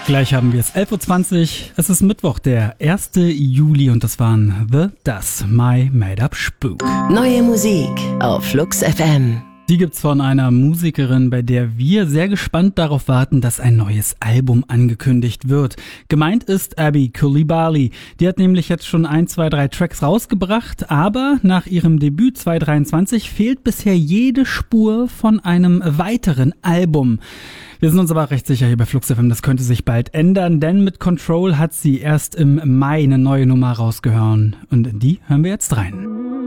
Gleich haben wir es 11.20 Uhr. Es ist Mittwoch, der 1. Juli und das waren Das My Made Up Spook. Neue Musik auf Flux FM. Die gibt's von einer Musikerin, bei der wir sehr gespannt darauf warten, dass ein neues Album angekündigt wird. Gemeint ist Abby Coulibaly. Die hat nämlich jetzt schon 3 Tracks rausgebracht, aber nach ihrem Debüt 2023 fehlt bisher jede Spur von einem weiteren Album. Wir sind uns aber recht sicher hier bei Flux FM, das könnte sich bald ändern, denn mit Control hat sie erst im Mai eine neue Nummer rausgehauen. Und in die hören wir jetzt rein.